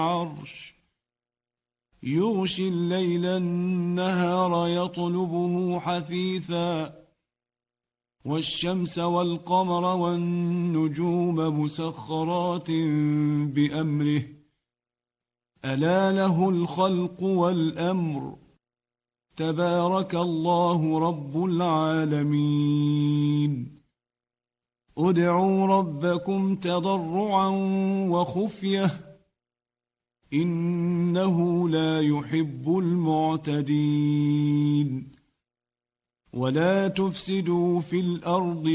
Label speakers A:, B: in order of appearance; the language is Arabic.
A: العرش يغشي الليل النهار يطلبه حثيثا والشمس والقمر والنجوم مسخرات بأمره ألا له الخلق والأمر تبارك الله رب العالمين ادعوا ربكم تضرعا وخفية إنه لا يحب المعتدين ولا تفسدوا في الأرض